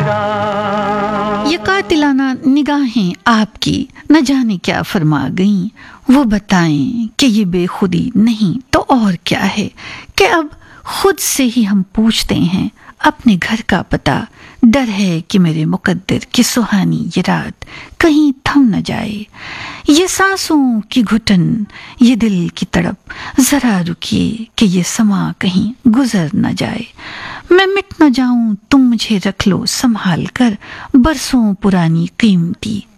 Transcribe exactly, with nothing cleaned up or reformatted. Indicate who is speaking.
Speaker 1: निगाह।
Speaker 2: ये कातिलाना निगाहें आपकी न जाने क्या फरमा गईं, वो बताएं कि ये बेखुदी नहीं तो और क्या है, कि अब खुद से ही हम पूछते हैं अपने घर का पता। डर है कि मेरे मुकद्दर की सुहानी ये रात कहीं थम न जाए। ये सांसों की घुटन, ये दिल की तड़प, जरा रुकिए कि ये समा कहीं गुजर न जाए। मैं मिट न जाऊं, तुम मुझे रख लो संभाल कर, बरसों पुरानी कीमती